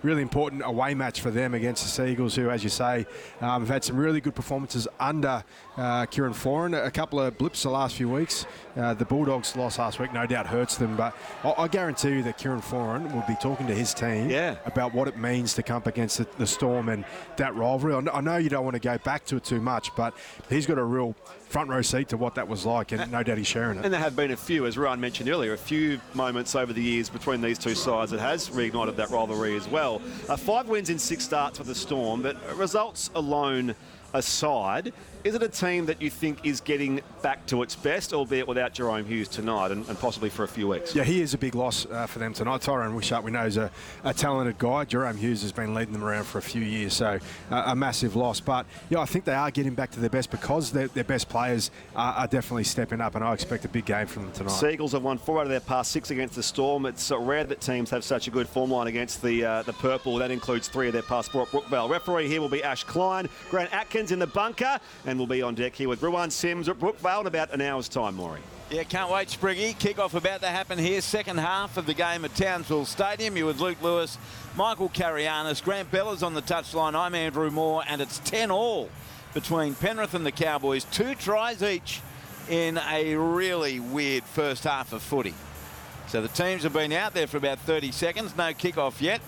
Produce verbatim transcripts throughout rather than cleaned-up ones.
really important away match for them against the Seagulls, who, as you say, um, have had some really good performances under uh, Kieran Foran. A couple of blips the last few weeks. Uh, the Bulldogs' loss last week no doubt hurts them, but I, I guarantee you that Kieran Foran will be talking to his team yeah. about what it means to come up against the, the Storm and that rivalry. I, I know you don't want to go back to it too much, but he's got a real front row seat to what that was like, and, and no doubt he's sharing it. And there have been a few, as Ryan mentioned earlier, a few moments over the years between these two sides that has reignited that rivalry as well. Uh, five wins in six starts for the Storm, but results alone aside, is it a team that you think is getting back to its best, albeit without Jahrome Hughes tonight and, and possibly for a few weeks? Yeah, he is a big loss uh, for them tonight. Tyrone Wishart, we know, is a, a talented guy. Jahrome Hughes has been leading them around for a few years, so uh, a massive loss. But, yeah, I think they are getting back to their best because their, their best players are, are definitely stepping up, and I expect a big game from them tonight. Seagulls have won four out of their past six against the Storm. It's uh, rare that teams have such a good form line against the uh, the Purple. That includes three of their past four at Brookvale. Referee here will be Ash Klein. Grant Atkins in the bunker, and we'll be on deck here with Ruan Sims at Brookvale in about an hour's time, Maury. Yeah, can't wait, Spriggy. Kick-off about to happen here. Second half of the game at Townsville Stadium. You're with Luke Lewis, Michael Carianis, Grant Bella's on the touchline. I'm Andrew Moore, and it's ten all between Penrith and the Cowboys. Two tries each in a really weird first half of footy. So the teams have been out there for about thirty seconds. No kick-off yet.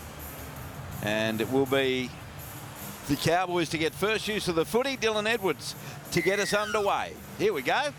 And it will be the Cowboys to get first use of the footy. Dylan Edwards to get us underway. Here we go.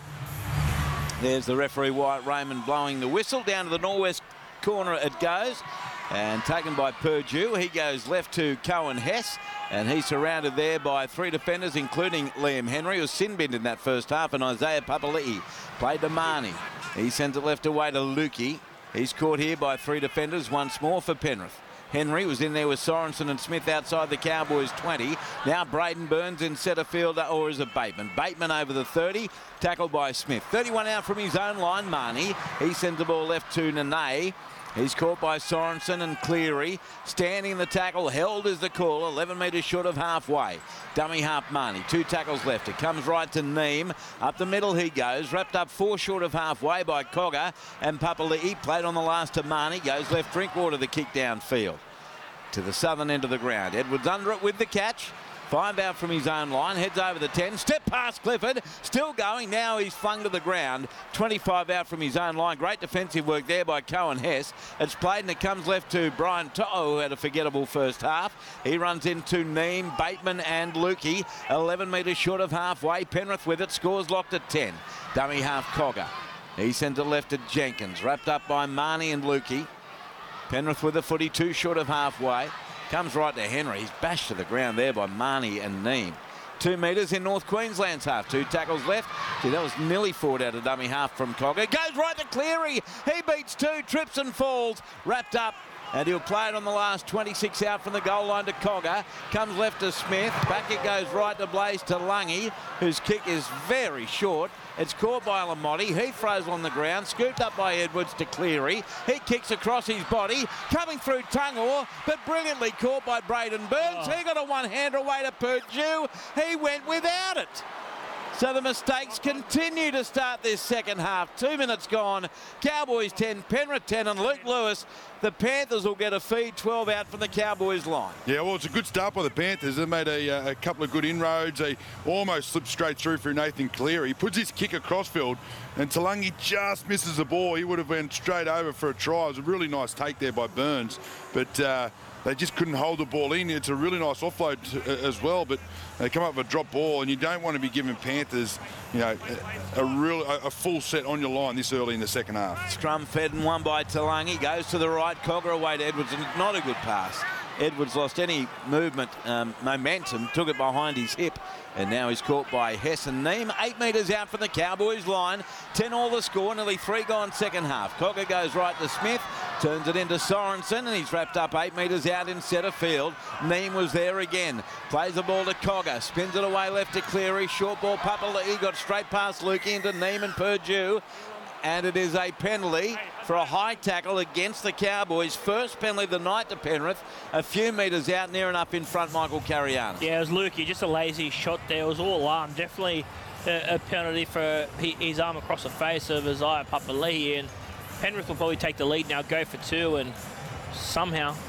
There's the referee, Wyatt Raymond, blowing the whistle. Down to the northwest corner it goes. And taken by Purdue. He goes left to Cohen Hess. And he's surrounded there by three defenders, including Liam Henry, who was sin-binned in that first half. And Isaiah Papali'i played to Marnie. He sends it left away to Lukey. He's caught here by three defenders once more for Penrith. Henry was in there with Sorensen and Smith outside the Cowboys twenty. Now Braden Burns in centre field, or is it Bateman? Bateman over the thirty, tackled by Smith. thirty-one out from his own line, Marnie. He sends the ball left to Nene. He's caught by Sorensen and Cleary. Standing the tackle, held is the call, eleven metres short of halfway. Dummy half Marnie, two tackles left. It comes right to Neem. Up the middle he goes, wrapped up four short of halfway by Cogger. And Papali'i played on the last to Marnie. Goes left, Drinkwater the kick downfield to the southern end of the ground. Edwards under it with the catch. Five out from his own line, heads over the ten, step past Clifford, still going, now he's flung to the ground. twenty-five out from his own line, great defensive work there by Cohen Hess. It's played and it comes left to Brian To'o, who had a forgettable first half. He runs into Neem, Bateman and Lukey, eleven metres short of halfway. Penrith with it, scores locked at ten. Dummy half Cogger. He sends it left to Jenkins, wrapped up by Marnie and Lukey. Penrith with the footy, two short of halfway. Comes right to Henry. He's bashed to the ground there by Marnie and Neem. Two metres in North Queensland's half. Two tackles left. See, that was nearly forward out of dummy half from Cogger. Goes right to Cleary. He beats two, trips and falls. Wrapped up. And he'll play it on the last twenty-six out from the goal line to Cogger. Comes left to Smith. Back it goes right to Blaze to Lungy, whose kick is very short. It's caught by Lamotti. He throws on the ground. Scooped up by Edwards to Cleary. He kicks across his body. Coming through Tungor, but brilliantly caught by Braden Burns. Oh. He got a one-hander away to Purdue. He went without it. So the mistakes continue to start this second half. Two minutes gone. Cowboys ten, Penrith ten, and Luke Lewis. The Panthers will get a feed, twelve out from the Cowboys line. Yeah, well, it's a good start by the Panthers. They made a, a couple of good inroads. They almost slipped straight through for Nathan Cleary. He puts his kick across field, and Talangi just misses the ball. He would have went straight over for a try. It was a really nice take there by Burns, but uh, they just couldn't hold the ball in. It's a really nice offload to, uh, as well, but they come up with a drop ball, and you don't want to be giving Panthers, you know, a, a real a, a full set on your line this early in the second half. Scrum fed and won by Talangi. Goes to the right. Cogger away to Edwards, and not a good pass. Edwards lost any movement, um, momentum, took it behind his hip, and now he's caught by Hess and Neem. Eight metres out from the Cowboys line. ten all the score, nearly three gone second half. Cogger goes right to Smith, turns it into Sorensen, and he's wrapped up eight metres out in centre field. Neem was there again. Plays the ball to Cogger, spins it away left to Cleary. Short ball, Papali'i got straight past Lukey into Neem and Purdue. And it is a penalty for a high tackle against the Cowboys. First penalty of the night to Penrith. A few metres out, near enough in front, Michael Carianis. Yeah, it was Lukey, just a lazy shot there. It was all arm. Definitely a, a penalty for his arm across the face of Isaiah Papali'i. And Penrith will probably take the lead now, go for two, and somehow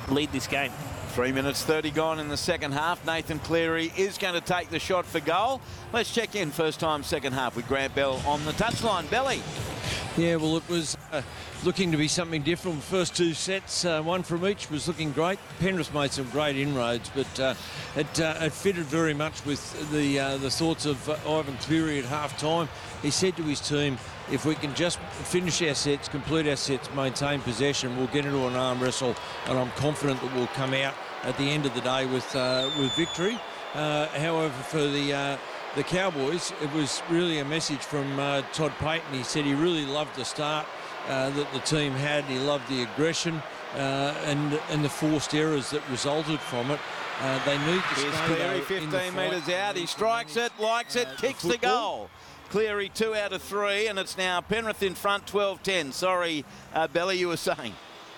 lead this game. Three minutes thirty gone in the second half. Nathan Cleary is going to take the shot for goal. Let's check in first time second half with Grant Bell on the touchline. Belly. Yeah, well, it was uh, looking to be something different. First two sets, uh, one from each, was looking great. Penrith made some great inroads, but uh, it, uh, it fitted very much with the uh, the thoughts of uh, Ivan Cleary at half time. He said to his team, if we can just finish our sets, complete our sets, maintain possession, we'll get into an arm wrestle, and I'm confident that we'll come out at the end of the day with uh, with victory. Uh, however, for the uh, the Cowboys, it was really a message from uh, Todd Payton. He said he really loved the start uh, that the team had. He loved the aggression uh, and and the forced errors that resulted from it. Uh, they need to Here's stay Cleary, in the fifteen fight. metres out. He strikes it, likes it, Uh, the kicks the football. goal. Cleary two out of three, and it's now Penrith in front, twelve ten. Sorry, uh, Belly, you were saying.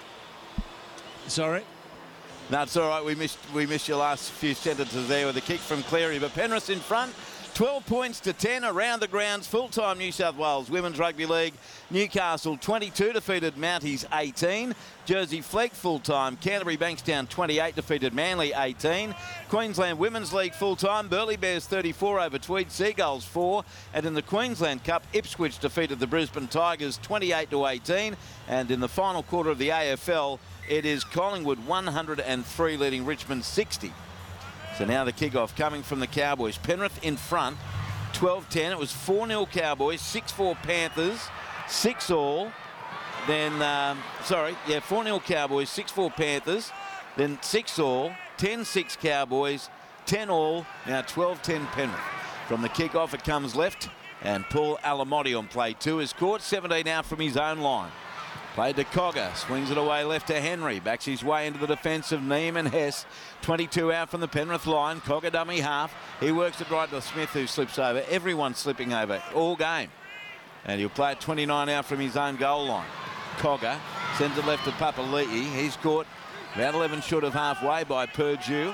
Sorry? No, it's all right. We missed we missed your last few sentences there with a kick from Cleary. But Penrith in front, twelve points to ten around the grounds. Full-time New South Wales Women's Rugby League. Newcastle twenty-two defeated Mounties eighteen. Jersey Flegg full-time. Canterbury Bankstown twenty-eight defeated Manly eighteen. Queensland Women's League full-time. Burleigh Bears thirty-four over Tweed Seagulls four. And in the Queensland Cup, Ipswich defeated the Brisbane Tigers twenty-eight to eighteen. And in the final quarter of the A F L, it is Collingwood one hundred and three leading Richmond sixty. So now the kick-off coming from the Cowboys. Penrith in front, twelve ten. It was four nil Cowboys, six four Panthers, six all. Then, um, sorry, yeah, four nil Cowboys, six four Panthers, then six all, ten six Cowboys, ten all, now twelve ten Penrith. From the kick-off, it comes left, and Paul Alamotti on play two is caught, seventeen out from his own line. Played to Cogger, swings it away left to Henry, backs his way into the defence of Neem and Hess. twenty-two out from the Penrith line, Cogger dummy half. He works it right to Smith, who slips over. Everyone's slipping over all game. And he'll play it twenty-nine out from his own goal line. Cogger sends it left to Papali'i. He's caught about eleven short of halfway by Purdue.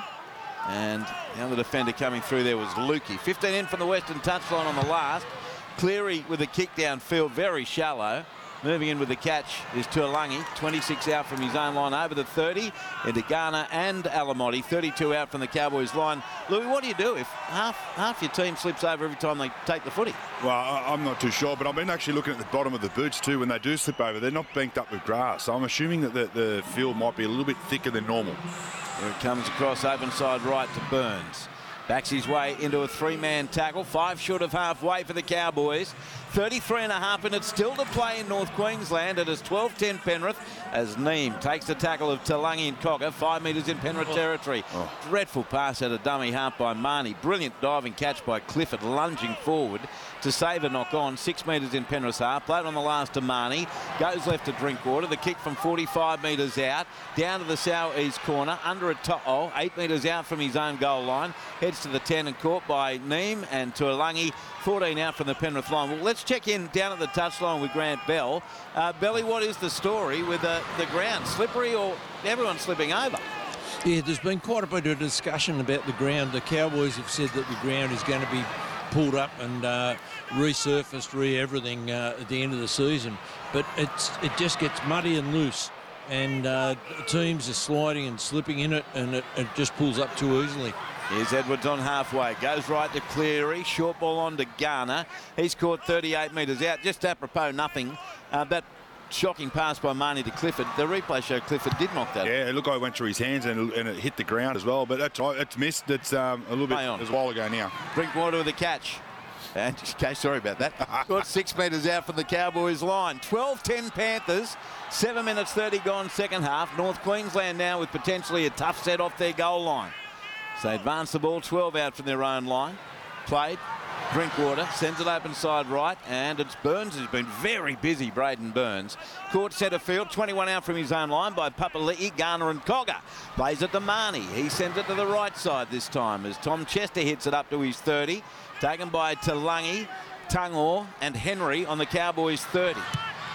And the other defender coming through there was Lukey. fifteen in from the Western touchline on the last. Cleary with a kick downfield, very shallow. Moving in with the catch is Tuolangi, twenty-six out from his own line over the thirty into Garner and Alamotti, thirty-two out from the Cowboys line. Louis, what do you do if half half your team slips over every time they take the footy? Well, I- I'm not too sure, but I've been actually looking at the bottom of the boots too. When they do slip over, they're not banked up with grass. So I'm assuming that the, the field might be a little bit thicker than normal. Here it comes across open side right to Burns. Backs his way into a three-man tackle, five short of halfway for the Cowboys. thirty-three and a half minutes still to play in North Queensland. It is twelve ten Penrith as Neem takes the tackle of Talangi and Cogger, five metres in Penrith territory. Oh. Dreadful pass at a dummy half by Marnie. Brilliant diving catch by Clifford, lunging forward to save a knock on. Six metres in Penrith's half. Played on the last to Marnie. Goes left to Drinkwater. The kick from forty-five metres out. Down to the south east corner. Under a To'o. Eight metres out from his own goal line. Heads to the ten and caught by Neem and Tuolangi. fourteen out from the Penrith line. Well, let's check in down at the touchline with Grant Bell. Uh, Belly, what is the story with the, the ground? Slippery or everyone slipping over? Yeah, there's been quite a bit of discussion about the ground. The Cowboys have said that the ground is going to be pulled up and uh, resurfaced, re-everything uh, at the end of the season. But it's it just gets muddy and loose. And uh, teams are sliding and slipping in it, and it, it just pulls up too easily. Here's Edwards on halfway. Goes right to Cleary. Short ball on to Garner. He's caught thirty-eight metres out. Just apropos nothing. Uh, that shocking pass by Marnie to Clifford. The replay showed Clifford did knock that. Yeah, it looked like it went through his hands and, and it hit the ground as well. But that's it's missed. It's um, a little bit Play on. it was a while ago now. Drinkwater with a catch. And okay, sorry about that. Got six metres out from the Cowboys line. twelve ten Panthers. seven minutes thirty gone second half. North Queensland now with potentially a tough set off their goal line. So they advance the ball, twelve out from their own line. Played. Drinkwater sends it open side right, and it's Burns who's been very busy, Braden Burns. Caught centre field, twenty-one out from his own line by Papali'i, Garner and Cogger. Plays it to Marnie. He sends it to the right side this time as Tom Chester hits it up to his thirty. Taken by Talangi, Tungor and Henry on the Cowboys thirty.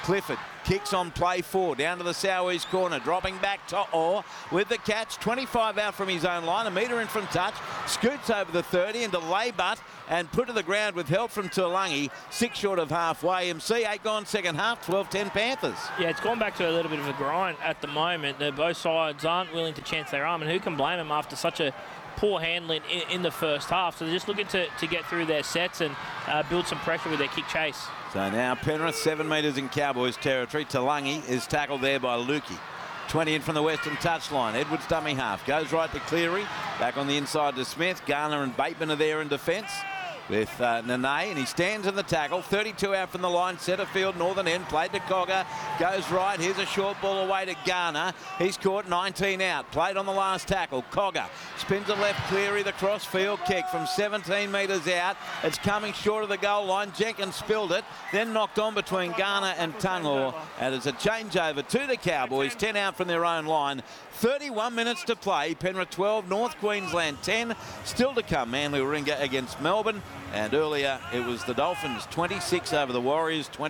Clifford kicks on play four, down to the southeast corner, dropping back to Orr with the catch, twenty-five out from his own line, a metre in from touch, scoots over the thirty into Laybutt and put to the ground with help from Tuolungi, six short of halfway. M C, eight gone second half, twelve ten Panthers. Yeah, it's gone back to a little bit of a grind at the moment. Uh, both sides aren't willing to chance their arm, and who can blame them after such a poor handling in, in the first half? So they're just looking to, to get through their sets and uh, build some pressure with their kick chase. So now Penrith, seven metres in Cowboys territory. Tuolungi is tackled there by Lukey. twenty in from the western touchline. Edwards dummy half. Goes right to Cleary. Back on the inside to Smith. Garner and Bateman are there in defence with uh, Nene, and he stands in the tackle. thirty-two out from the line. Centre field, northern end. Played to Cogger. Goes right. Here's a short ball away to Garner. He's caught nineteen out. Played on the last tackle. Cogger spins it left. Cleary, the cross field kick from seventeen metres out. It's coming short of the goal line. Jenkins spilled it. Then knocked on between Garner and Tungor. And it's a changeover to the Cowboys. ten out from their own line. thirty-one minutes to play. Penrith twelve, North Queensland ten. Still to come, Manly Warringah against Melbourne. And earlier it was the Dolphins twenty-six over the Warriors twenty.